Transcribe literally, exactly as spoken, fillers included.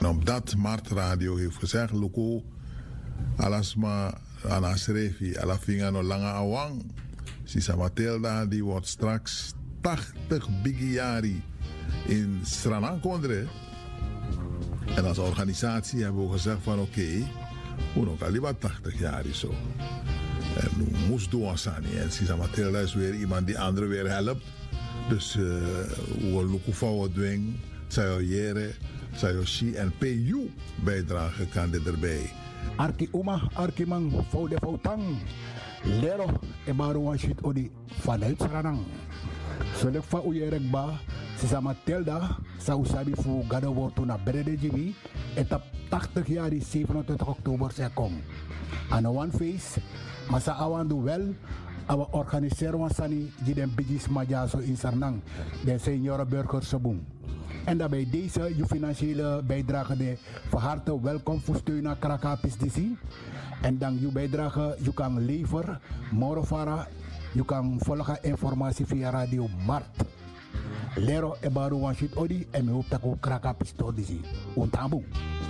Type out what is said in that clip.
En op dat Mart Radio heeft gezegd, Luko, alasma anasrefi, alafinga no langa awang. Sisa Matilda, die wordt straks tachtig bigiari in Sranangkondre. En als organisatie hebben we gezegd van oké, okay, we nog al tachtig jaar is zo. En we moesten doen Sani. En Sisa Matilda is weer iemand die anderen weer helpt. Dus uh, we lukken voor wat doen. Sayo Jere, Sayo Shi en P U bijdrage kan dit erbij. Arki Uma, Arki Mang, Foude Foutang. Lero, e baru shit odi vanuit Sranang. Selek fa uyerek ba, Sisa Matilda, sa usabi fu gada wortu na Brede Jibi, etap tachtig jaar zevenentwintig oktober se kom. Aan one face, masa awan do wel, awa organiseren wan sani jiden bigis majaso in Sranang, de senior burgers sabung. En daarbij deze je financiële bijdrage de van harte welkom voor steun naar Krakapis D C. En dan je bijdrage, je kan leveren, morofara, je kan volgen informatie via Radio Mart. Lero e baru wanshit odi en me hoop dat ook Krakapis D C. Untabung.